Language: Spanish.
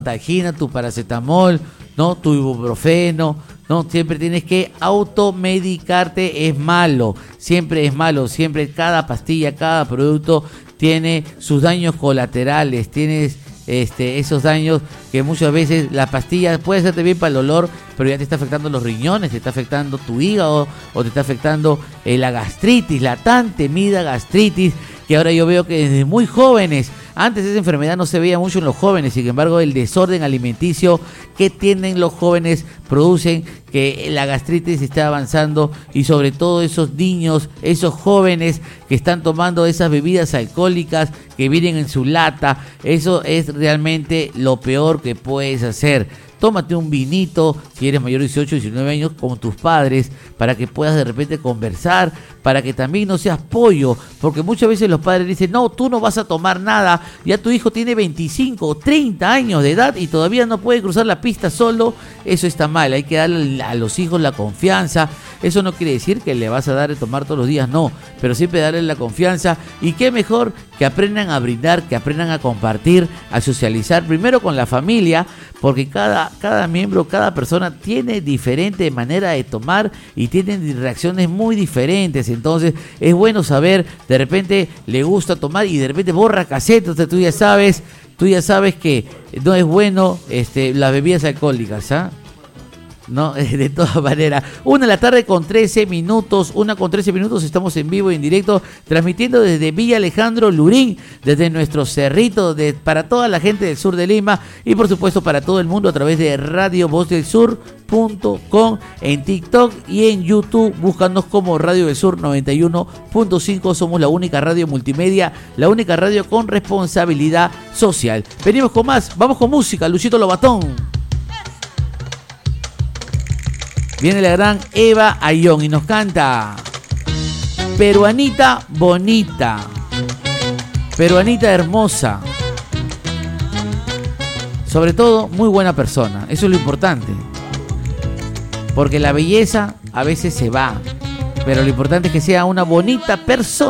Talgina, tu paracetamol, ¿no? Tu ibuprofeno, ¿no? Siempre tienes que automedicarte, es malo, siempre cada pastilla, cada producto tiene sus daños colaterales, tienes esos daños que muchas veces la pastilla puede hacerte bien para el olor, pero ya te está afectando los riñones, te está afectando tu hígado o te está afectando la gastritis, la tan temida gastritis, que ahora yo veo que desde muy jóvenes, antes esa enfermedad no se veía mucho en los jóvenes, sin embargo el desorden alimenticio que tienen los jóvenes producen que la gastritis esté avanzando, y sobre todo esos niños, esos jóvenes que están tomando esas bebidas alcohólicas que vienen en su lata. Eso es realmente lo peor que puedes hacer. Tómate un vinito si eres mayor de 18 o 19 años con tus padres, para que puedas de repente conversar, para que también no seas pollo, porque muchas veces los padres dicen, no, tú no vas a tomar nada, ya tu hijo tiene 25 o 30 años de edad y todavía no puede cruzar la pista solo. Eso está mal, hay que darle a los hijos la confianza. Eso no quiere decir que le vas a dar de tomar todos los días, no, pero siempre darle la confianza, y qué mejor que aprendan a brindar, que aprendan a compartir, a socializar, primero con la familia, porque cada miembro, cada persona tiene diferente manera de tomar y tienen reacciones muy diferentes. Entonces es bueno saber, de repente le gusta tomar y de repente borra cassette. Entonces tú ya sabes que no es bueno las bebidas alcohólicas, ¿ah? No, de todas maneras, 1:13 PM, estamos en vivo y en directo, transmitiendo desde Villa Alejandro Lurín, desde nuestro cerrito, para toda la gente del sur de Lima, y por supuesto para todo el mundo a través de radiovozdelsur.com, en TikTok y en YouTube. Búscanos como Radio del Sur 91.5. Somos la única radio multimedia, la única radio con responsabilidad social. Venimos con más, vamos con música. Luchito Lobatón. Viene la gran Eva Ayón y nos canta Peruanita bonita, peruanita hermosa, sobre todo muy buena persona. Eso es lo importante, porque la belleza a veces se va, pero lo importante es que sea una bonita persona.